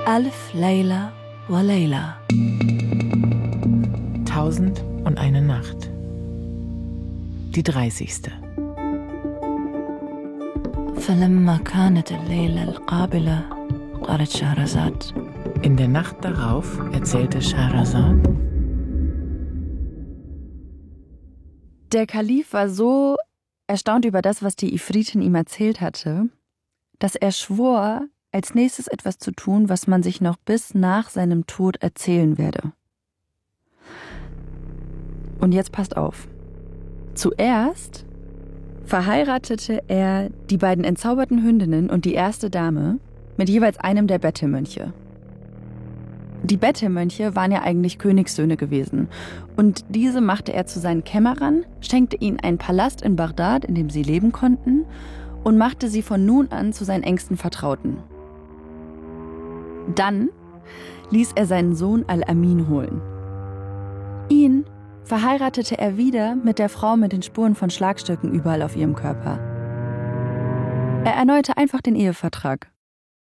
ألف ليلة وليلة. 1001 Nacht. Die 30. فلما كانت الليلة القابلة قالت شهرزاد. In der Nacht darauf erzählte Schehersad: Der Kalif war so erstaunt über das, was die Ifritin ihm erzählt hatte, dass er schwor, als nächstes etwas zu tun, was man sich noch bis nach seinem Tod erzählen werde. Und jetzt passt auf. Zuerst verheiratete er die beiden entzauberten Hündinnen und die erste Dame mit jeweils einem der Bettelmönche. Die Bettelmönche waren ja eigentlich Königssöhne gewesen und diese machte er zu seinen Kämmerern, schenkte ihnen einen Palast in Bagdad, in dem sie leben konnten, und machte sie von nun an zu seinen engsten Vertrauten. Dann ließ er seinen Sohn Al-Amin holen. Ihn verheiratete er wieder mit der Frau mit den Spuren von Schlagstöcken überall auf ihrem Körper. Er erneuerte einfach den Ehevertrag.